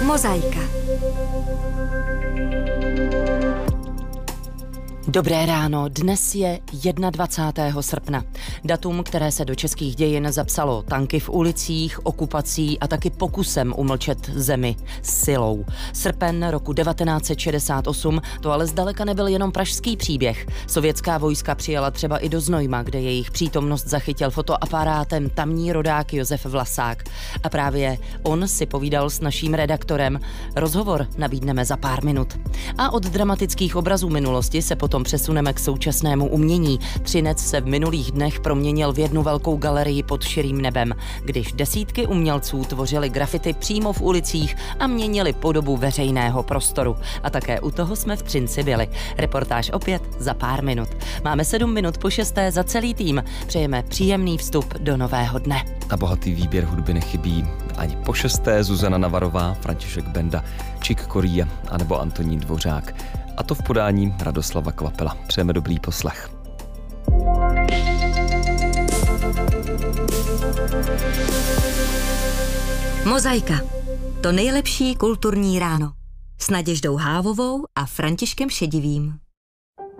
Mozaika. Dobré ráno, dnes je 21. srpna. Datum, které se do českých dějin zapsalo tanky v ulicích, okupací a taky pokusem umlčet zemi silou. Srpen roku 1968 to ale zdaleka nebyl jenom pražský příběh. Sovětská vojska přijela třeba i do Znojma, kde jejich přítomnost zachytil fotoaparátem tamní rodák Josef Vlasák. A právě on si povídal s naším redaktorem. Rozhovor nabídneme za pár minut. A od dramatických obrazů minulosti se potom přesuneme k současnému umění. Třinec se v minulých dnech proměnil v jednu velkou galerii pod širým nebem, když desítky umělců tvořili grafity přímo v ulicích a měnili podobu veřejného prostoru. A také u toho jsme v Třinci byli. Reportáž opět za pár minut. Máme 7 minut po 6. za celý tým. Přejeme příjemný vstup do nového dne. Na bohatý výběr hudby nechybí ani po 6. Zuzana Navarová, František Benda, Chick Corea anebo Antonín Dvořák. A to v podání Radoslava Kvapela. Přejeme dobrý poslech. Mozaika. To nejlepší kulturní ráno. S Naděždou Hávovou a Františkem Šedivým.